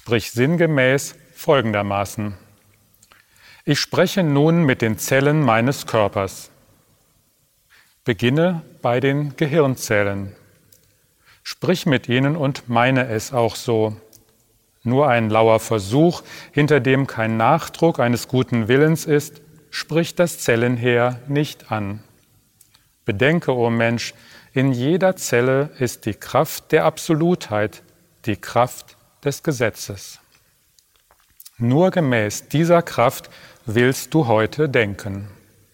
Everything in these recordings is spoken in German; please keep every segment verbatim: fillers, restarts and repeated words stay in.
sprich sinngemäß folgendermaßen: Ich spreche nun mit den Zellen meines Körpers. Beginne bei den Gehirnzellen. Sprich mit ihnen und meine es auch so. Nur ein lauer Versuch, hinter dem kein Nachdruck eines guten Willens ist, spricht das Zellenheer nicht an. Bedenke, o Mensch, in jeder Zelle ist die Kraft der Absolutheit, die Kraft des Gesetzes. Nur gemäß dieser Kraft willst du heute denken.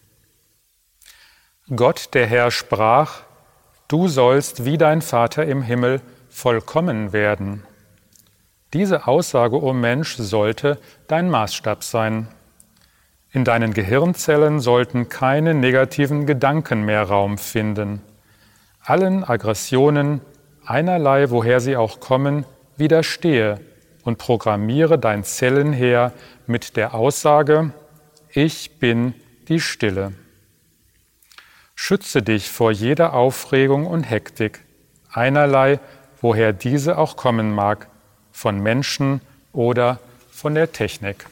Gott, der Herr, sprach: Du sollst wie dein Vater im Himmel vollkommen werden. Diese Aussage, o Mensch, sollte dein Maßstab sein. In deinen Gehirnzellen sollten keine negativen Gedanken mehr Raum finden. Allen Aggressionen, einerlei woher sie auch kommen, widerstehe und programmiere dein Zellenheer mit der Aussage: Ich bin die Stille. Schütze dich vor jeder Aufregung und Hektik, einerlei woher diese auch kommen mag, von Menschen oder von der Technik.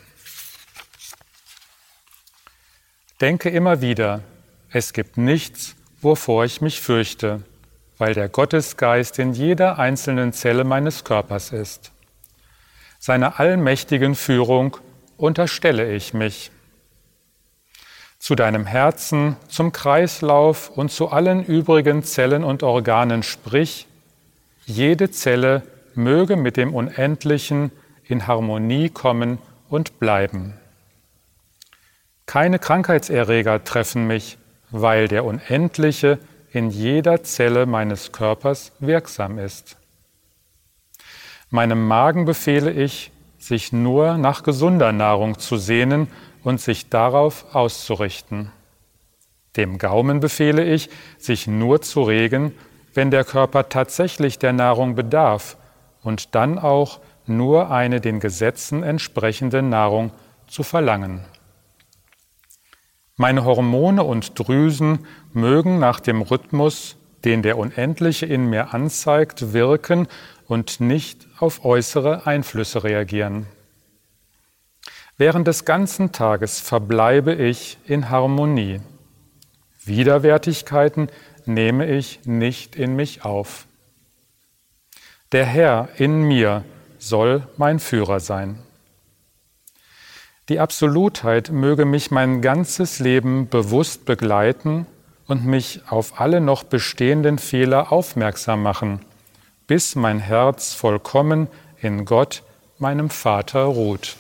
Denke immer wieder, es gibt nichts, wovor ich mich fürchte, weil der Gottesgeist in jeder einzelnen Zelle meines Körpers ist. Seiner allmächtigen Führung unterstelle ich mich. Zu deinem Herzen, zum Kreislauf und zu allen übrigen Zellen und Organen sprich: Jede Zelle möge mit dem Unendlichen in Harmonie kommen und bleiben. Keine Krankheitserreger treffen mich, weil der Unendliche in jeder Zelle meines Körpers wirksam ist. Meinem Magen befehle ich, sich nur nach gesunder Nahrung zu sehnen und sich darauf auszurichten. Dem Gaumen befehle ich, sich nur zu regen, wenn der Körper tatsächlich der Nahrung bedarf und dann auch nur eine den Gesetzen entsprechende Nahrung zu verlangen. Meine Hormone und Drüsen mögen nach dem Rhythmus, den der Unendliche in mir anzeigt, wirken und nicht auf äußere Einflüsse reagieren. Während des ganzen Tages verbleibe ich in Harmonie. Widerwärtigkeiten nehme ich nicht in mich auf. Der Herr in mir soll mein Führer sein. Die Absolutheit möge mich mein ganzes Leben bewusst begleiten und mich auf alle noch bestehenden Fehler aufmerksam machen, bis mein Herz vollkommen in Gott, meinem Vater, ruht.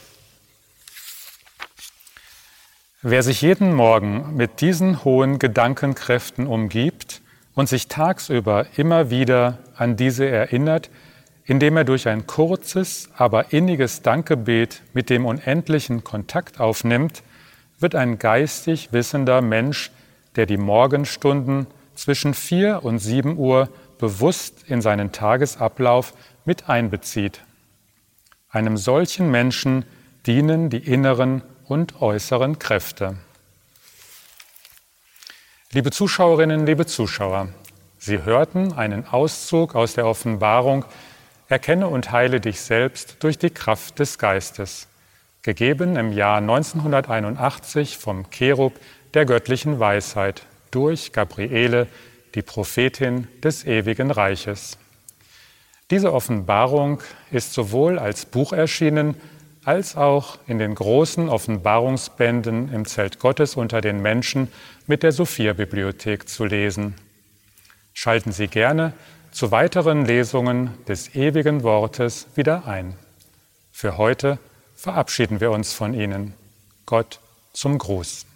Wer sich jeden Morgen mit diesen hohen Gedankenkräften umgibt und sich tagsüber immer wieder an diese erinnert, indem er durch ein kurzes, aber inniges Dankgebet mit dem Unendlichen Kontakt aufnimmt, wird ein geistig wissender Mensch, der die Morgenstunden zwischen vier und sieben Uhr bewusst in seinen Tagesablauf mit einbezieht. Einem solchen Menschen dienen die inneren und äußeren Kräfte. Liebe Zuschauerinnen, liebe Zuschauer, Sie hörten einen Auszug aus der Offenbarung Erkenne und heile dich selbst durch die Kraft des Geistes, gegeben im Jahr neunzehnhunderteinundachtzig vom Cherub der göttlichen Weisheit durch Gabriele, die Prophetin des ewigen Reiches. Diese Offenbarung ist sowohl als Buch erschienen, als auch in den großen Offenbarungsbänden im Zelt Gottes unter den Menschen mit der Sophia-Bibliothek zu lesen. Schalten Sie gerne zu weiteren Lesungen des ewigen Wortes wieder ein. Für heute verabschieden wir uns von Ihnen. Gott zum Gruß.